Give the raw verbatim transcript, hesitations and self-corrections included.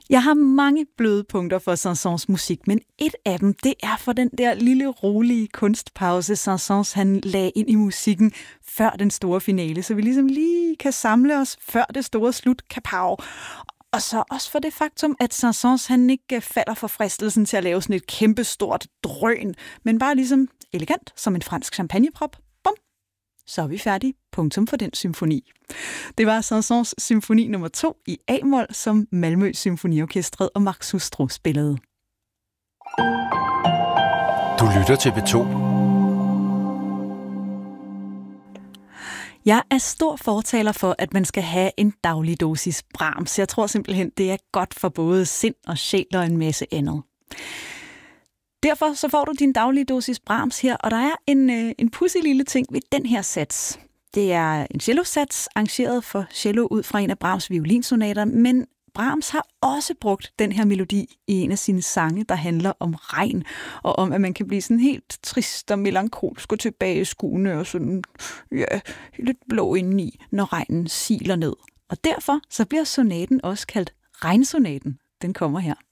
Jeg har mange bløde punkter for Saint-Saëns musik, men et af dem, det er for den der lille, rolige kunstpause, Saint-Saëns han lagde ind i musikken før den store finale, så vi ligesom lige kan samle os før det store slut, kapow. Og så også for det faktum, at Saint-Saëns han ikke falder for fristelsen til at lave sådan et kæmpestort drøn, men bare ligesom elegant som en fransk champagneprop. Bum! Så er vi færdige. Punktum for den symfoni. Det var Saint-Saëns symfoni nummer to i A-mol, som Malmø Symfoniorkestret og Max Hustro spillede. Du lytter til B to. Jeg er stor fortaler for, at man skal have en daglig dosis Brahms. Jeg tror simpelthen, det er godt for både sind og sjæl og en masse andet. Derfor så får du din daglige dosis Brahms her, og der er en, en pudsig lille ting ved den her sats. Det er en cellosats, arrangeret for cello ud fra en af Brahms violinsonater, men Brahms har også brugt den her melodi i en af sine sange, der handler om regn, og om, at man kan blive sådan helt trist og melankolsk og tilbageskuende og sådan, ja, lidt blå indeni, når regnen siler ned. Og derfor så bliver sonaten også kaldt regnsonaten. Den kommer her.